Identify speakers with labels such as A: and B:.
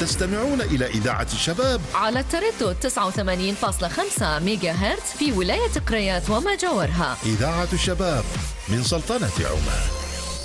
A: تستمعون إلى إذاعة الشباب
B: على التردد 89.5 ميجا هرتز في ولاية قريات وما جاورها.
A: إذاعة الشباب من سلطنة عمان.